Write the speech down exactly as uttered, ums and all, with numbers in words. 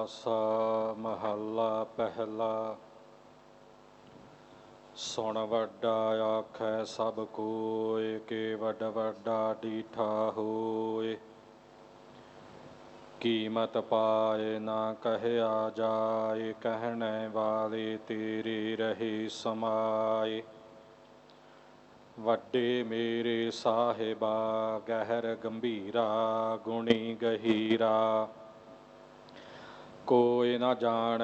ਆਸਾ ਮਹੱਲਾ ਪਹਿਲਾ। ਸੁਣ ਵੱਡਾ ਆਖੈ ਸਭ ਕੋਇ, ਕੇ ਵੱਡ ਵੱਡਾ ਡੀਠਾ ਹੋਇ। ਕੀਮਤ ਪਾਏ ਨਾ ਕਹਿਆ ਜਾਏ, ਕਹਿਣੇ ਵਾਲੇ ਤੇਰੇ ਰਹੇ ਸਮਾਏ। ਵੱਡੇ ਮੇਰੇ ਸਾਹਿਬਾ ਗਹਿਰ ਗੰਭੀਰਾ, ਗੁਣੀ ਗਹੀਰਾ। ਕੋਈ ਨਾ ਜਾਣ